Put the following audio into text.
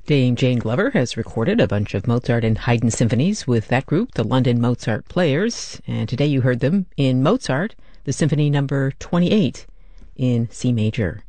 Dame Jane Glover has recorded a bunch of Mozart and Haydn symphonies with that group, the London Mozart Players, and today you heard them in Mozart, the Symphony Number 28 in C major.